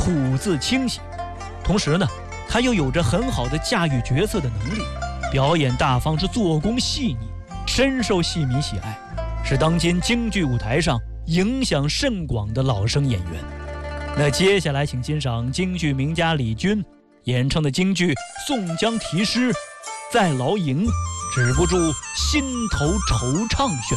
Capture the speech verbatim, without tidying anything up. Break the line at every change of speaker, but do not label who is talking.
吐字清晰，同时呢，他又有着很好的驾驭角色的能力，表演大方，是做工细腻，深受戏迷喜爱，是当今京剧舞台上影响甚广的老生演员。那接下来请欣赏京剧名家李军演唱的京剧《宋江题诗》，在牢营止不住心头惆怅旋